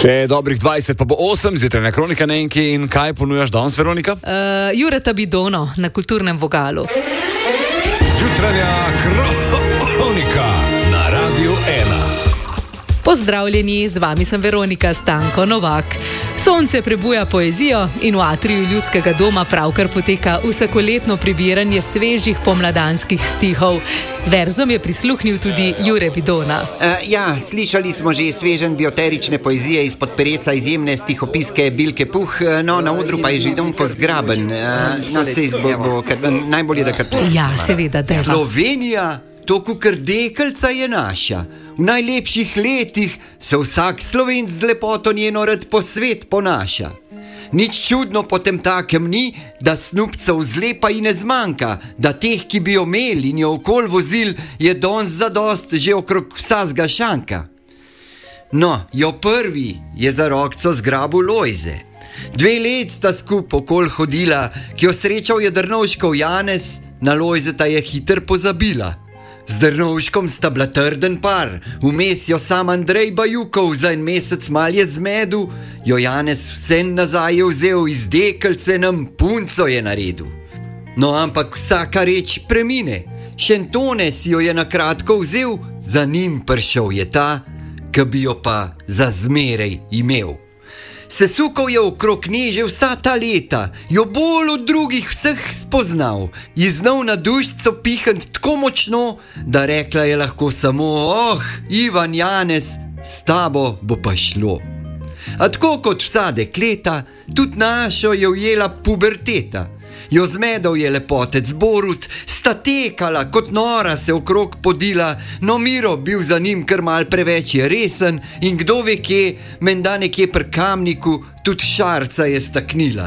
Še dobrih 20 pa bo 8, zjutraj na Kronika Nenki. In kaj ponujaš danes, Veronika? Jureta Bidono na Kulturnem vogalu. Zjutranja Kronika na Radiu 1. Pozdravljeni, z vami sem Veronika Stanko Novak. Sonce prebuja poezijo in v atriju Ljudskega doma pravkar poteka vsakoletno prebiranje svežih pomladanskih stihov. Verzom je prisluhnil tudi Jure Bidona. Slišali smo že sveženj bioterične poezije izpod peresa izjemne stihopiske Bilke Puh, no, na odru pa je že Donko Zgraben. Najbolje, da kar pustim. Ja, seveda, deva. Slovenija, to kukar dekeljca je naša. V najlepših letih se vsak Slovenc z lepoto njeno rad po svet ponaša. Nič čudno potem takem ni, da snupcev zlepa in ne zmanjka, da teh, ki bi jo imeli in jo okol vozil, je danes zadost že okrog vsazga šanka. No, jo prvi je za rokco zgrabil Lojze. 2 let sta skup okol hodila, ki jo srečal je Drnovškov Janez, na Lojzeta je hiter pozabila. Z Drnovškom sta bila trden par, vmes jo sam Andrej Bajukov za 1 mesec mal je zmedu, jo Janez vse nazaj je vzel, iz dekeljce nam punco je naredil. No, ampak vsaka reč premine, Šentone si jo je na kratko vzel, za njim prišel je ta, ki bi jo pa za zmerej imel. Sesukal je okrog nje že vsa ta leta, jo bolj od drugih vseh spoznal, ji znal na dušico pihant tako močno, da rekla je lahko samo: Ivan Janez, s tabo bo pa šlo. A tako kot vsa dekleta, tudi našo je ujela puberteta. Jo zmedal je lepotec Borut, sta tekala kot nora se okrog podila, no Miro bil za njim kar mal preveč je resen in kdo ve kje, menda nekje pri Kamniku, tudi šarca je staknila.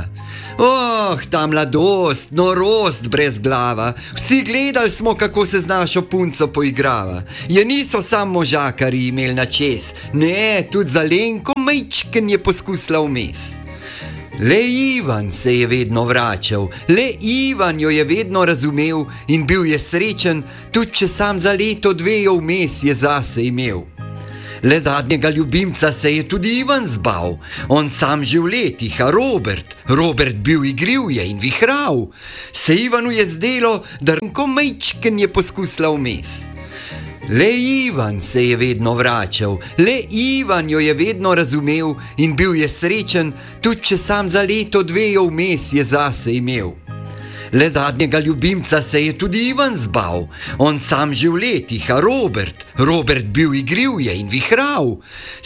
Ta mladost, norost brez glava, vsi gledali smo, kako se z našo punco poigrava. Je niso sam možakari imeli na čez, ne, tudi za Lenko majčken je poskusila vmes. Le Ivan se je vedno vračal, le Ivan jo je vedno razumel in bil je srečen, tudi če sam za leto 2 jo vmes je zase imel. Le zadnjega ljubimca se je tudi Ivan zbal, on sam že v letih, a Robert bil igriv je in vihral. Se Ivanu je zdelo, da Renko majčken je poskusila vmes. Le Ivan se je vedno vračal, le Ivan jo je vedno razumel in bil je srečen, tudi če sam za leto 2 jo vmes je zase imel. Le zadnjega ljubimca se je tudi Ivan zbal, on sam že v letih, a Robert bil igriv je in vihral.